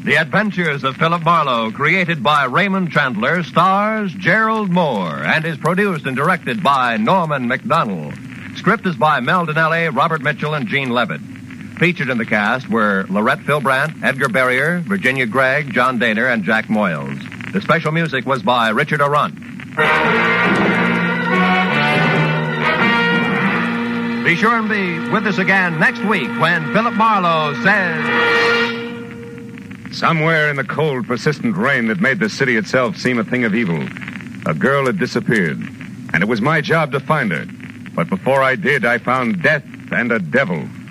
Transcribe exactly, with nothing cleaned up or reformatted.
The Adventures of Philip Marlowe, created by Raymond Chandler, stars Gerald Moore and is produced and directed by Norman Macdonnell. Script is by Mel Donnelly, Robert Mitchell, and Gene Levitt. Featured in the cast were Lorette Philbrandt, Edgar Barrier, Virginia Gregg, John Daner, and Jack Moyles. The special music was by Richard Arant. Be sure and be with us again next week when Philip Marlowe says... Somewhere in the cold, persistent rain that made the city itself seem a thing of evil, a girl had disappeared, and it was my job to find her. But before I did, I found death and a devil.